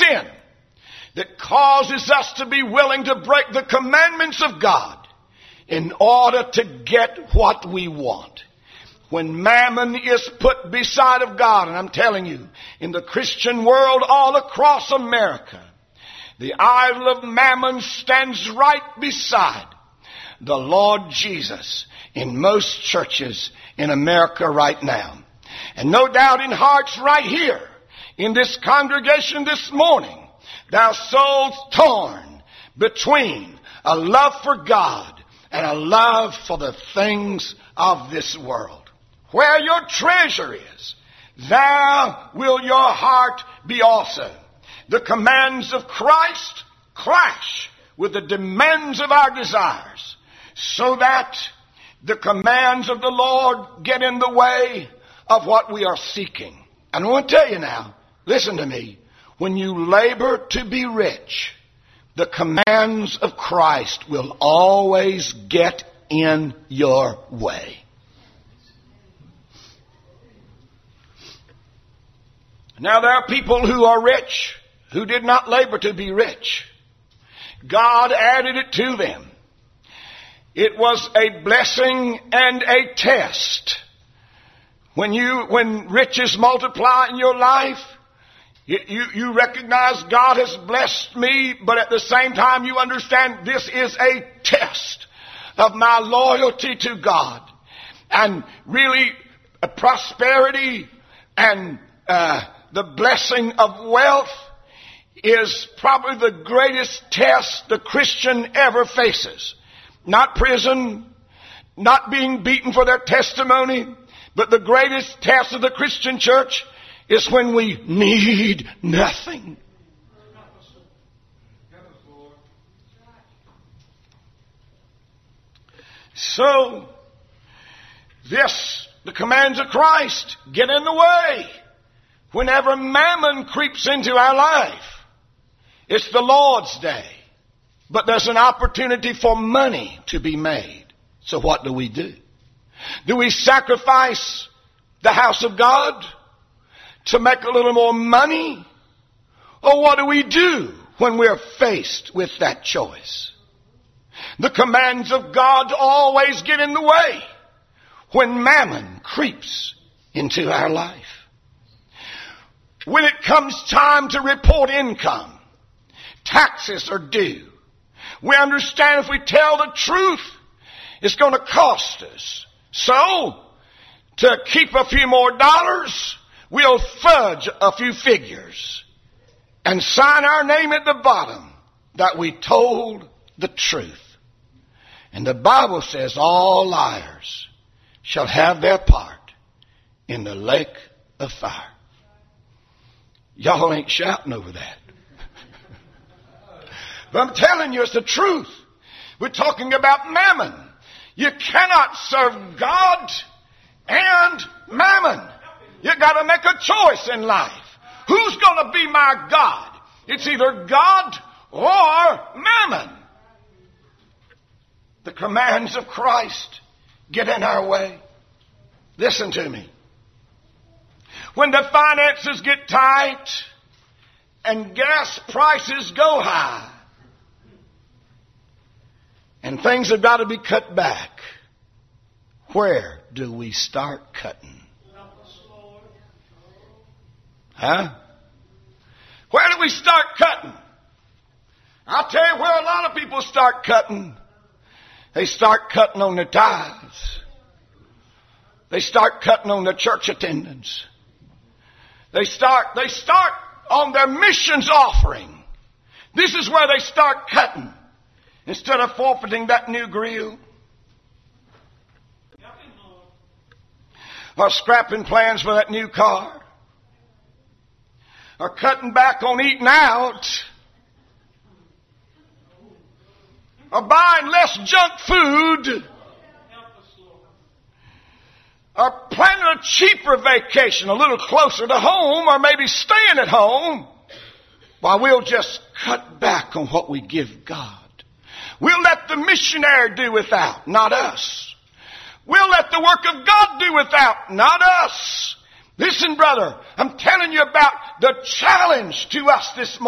sin that causes us to be willing to break the commandments of God in order to get what we want. When mammon is put beside of God, and I'm telling you, in the Christian world all across America, the idol of mammon stands right beside the Lord Jesus in most churches in America right now. And no doubt in hearts right here in this congregation this morning, there are souls torn between a love for God and a love for the things of this world. Where your treasure is, there will your heart be also. The commands of Christ clash with the demands of our desires, so that the commands of the Lord get in the way of what we are seeking. And I want to tell you now, listen to me, when you labor to be rich, the commands of Christ will always get in your way. Now there are people who are rich who did not labor to be rich. God added it to them. It was a blessing and a test. When riches multiply in your life, you recognize God has blessed me, but at the same time you understand this is a test of my loyalty to God. And really, prosperity and the blessing of wealth is probably the greatest test the Christian ever faces. Not prison, not being beaten for their testimony, but the greatest test of the Christian church is when we need nothing. So, the commands of Christ get in the way. Whenever mammon creeps into our life, it's the Lord's day. But there's an opportunity for money to be made. So what do? Do we sacrifice the house of God to make a little more money? Or what do we do when we're faced with that choice? The commands of God always get in the way when mammon creeps into our life. When it comes time to report income, taxes are due. We understand if we tell the truth, it's going to cost us. So, to keep a few more dollars, we'll fudge a few figures and sign our name at the bottom that we told the truth. And the Bible says all liars shall have their part in the lake of fire. Y'all ain't shouting over that. But I'm telling you, it's the truth. We're talking about mammon. You cannot serve God and mammon. You got to make a choice in life. Who's going to be my God? It's either God or mammon. The commands of Christ get in our way. Listen to me. When the finances get tight and gas prices go high and things have got to be cut back, where do we start cutting? Huh? Where do we start cutting? I'll tell you where a lot of people start cutting. They start cutting on their tithes. They start cutting on their church attendance. They start on their missions offering. This is where they start cutting. Instead of forfeiting that new grill. Or scrapping plans for that new car. Or cutting back on eating out. Or buying less junk food. Or planning a cheaper vacation a little closer to home, or maybe staying at home, while we'll just cut back on what we give God. We'll let the missionary do without, not us. We'll let the work of God do without, not us. Listen, brother, I'm telling you about the challenge to us this morning.